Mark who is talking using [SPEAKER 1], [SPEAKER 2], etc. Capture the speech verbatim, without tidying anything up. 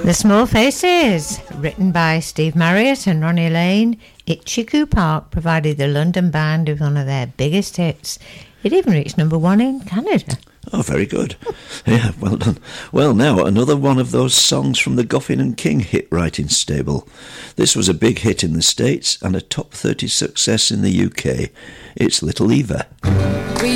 [SPEAKER 1] The Small Faces, written by Steve Marriott and Ronnie Lane. Itchy Park provided the London band with one of their biggest hits. It even reached number one in Canada.
[SPEAKER 2] Oh, very good. Yeah, well done. Well, now, another one of those songs from the Goffin and King hit writing stable. This was a big hit in the States and a top thirty success in the U K. It's Little Eva.